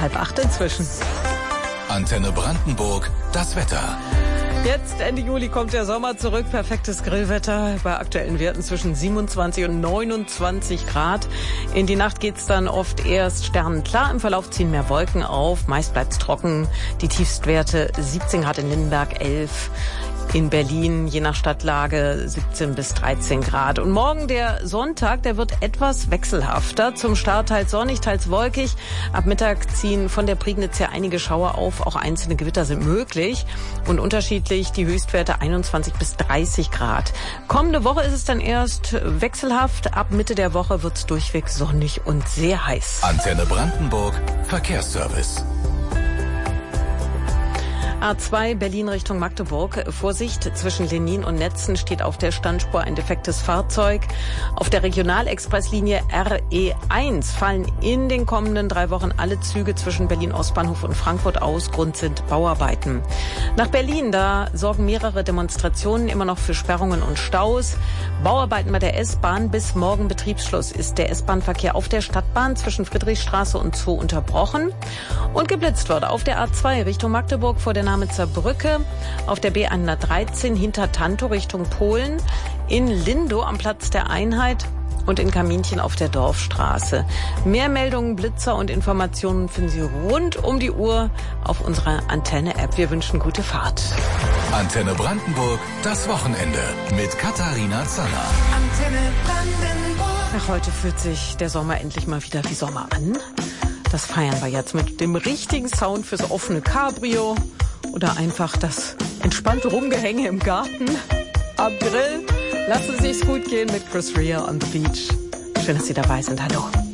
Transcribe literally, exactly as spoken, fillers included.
halb acht inzwischen. Antenne Brandenburg, das Wetter. Jetzt Ende Juli kommt der Sommer zurück. Perfektes Grillwetter bei aktuellen Werten zwischen siebenundzwanzig und neunundzwanzig Grad. In die Nacht geht's dann oft erst sternenklar. Im Verlauf ziehen mehr Wolken auf. Meist bleibt's trocken. Die Tiefstwerte siebzehn Grad in Lindenberg, elf in Berlin, je nach Stadtlage siebzehn bis dreizehn Grad. Und morgen der Sonntag, der wird etwas wechselhafter. Zum Start teils sonnig, teils wolkig. Ab Mittag ziehen von der Prignitz her einige Schauer auf. Auch einzelne Gewitter sind möglich. Und unterschiedlich die Höchstwerte einundzwanzig bis dreißig Grad. Kommende Woche ist es dann erst wechselhaft. Ab Mitte der Woche wird's durchweg sonnig und sehr heiß. Antenne Brandenburg, Verkehrsservice. A zwei Berlin Richtung Magdeburg. Vorsicht, zwischen Lenin und Netzen steht auf der Standspur ein defektes Fahrzeug. Auf der Regionalexpresslinie R E eins fallen in den kommenden drei Wochen alle Züge zwischen Berlin-Ostbahnhof und Frankfurt aus. Grund sind Bauarbeiten. Nach Berlin, da sorgen mehrere Demonstrationen immer noch für Sperrungen und Staus. Bauarbeiten bei der S-Bahn. Bis morgen Betriebsschluss ist der S-Bahn-Verkehr auf der Stadtbahn zwischen Friedrichstraße und Zoo unterbrochen. Und geblitzt wird auf der A zwei Richtung Magdeburg vor der Namitzer Brücke, auf der B hundertdreizehn hinter Tantow Richtung Polen, in Lindow am Platz der Einheit und in Kaminchen auf der Dorfstraße. Mehr Meldungen, Blitzer und Informationen finden Sie rund um die Uhr auf unserer Antenne-App. Wir wünschen gute Fahrt. Antenne Brandenburg, das Wochenende mit Katharina Zanner. Antenne Brandenburg. Ach, heute fühlt sich der Sommer endlich mal wieder wie Sommer an. Das feiern wir jetzt mit dem richtigen Sound fürs offene Cabrio oder einfach das entspannte Rumgehänge im Garten am Grill. Lassen Sie sich's gut gehen mit Chris Rea on the Beach. Schön, dass Sie dabei sind. Hallo.